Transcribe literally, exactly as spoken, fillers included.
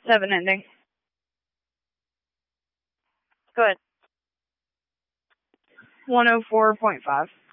Seven ending. Go ahead. one oh four point five.